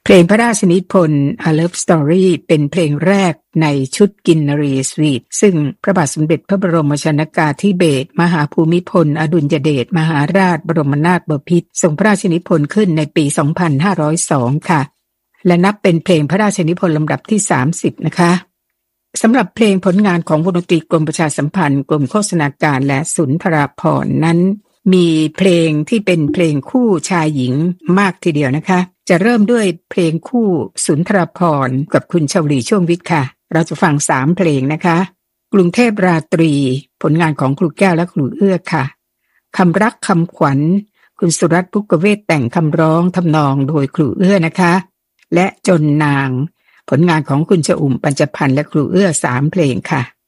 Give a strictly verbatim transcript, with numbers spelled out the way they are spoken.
ลงพระราชนิพนธ์ A Love Story เป็นเพลงแรกในชุดกินนรีสวีทซึ่งพระบาทสมเด็จพระบรมชนกาธิเบศรมหาภูมิพลอดุลยเดชมหาราชบรมนาถบพิตรทรงพระราชนิพนธ์ขึ้นในปี สองพันห้าร้อยสอง ค่ะและนับเป็นเพลงพระราชนิพนธ์ลำดับที่ สามสิบ นะคะสำหรับเพลงผลงานของวงดนตรีกรมประชาสัมพันธ์กรมโฆษณาการและสุนทราภรณ์นั้นมีเพลงที่เป็นเพลงคู่ชายหญิงมากทีเดียวนะคะจะเริ่มด้วยเพลงคู่สุนทราภรณ์กับคุณชวลีช่วงวิทย์ค่ะเราจะฟังสามเพลงนะคะกรุงเทพราตรีผลงานของครูแก้วและครูเอื้อค่ะคำรักคำขวัญคุณสุรัตน์ ภุกเวทแต่งคำร้องทำนองโดยครูเอื้อนะคะและจนนางผลงานของคุณชอุ่มปัญจพันธ์และครูเอื้อสามเพลงค่ะ